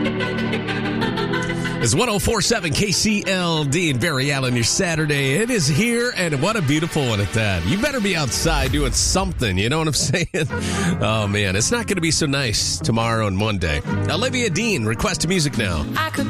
It's 104.7 KCLD in Barry Allen, your Saturday. It is here, and what a beautiful one at that. You better be outside doing something, you know what I'm saying? Oh, man, it's not going to be so nice tomorrow and Monday. Olivia Dean, request music now. I could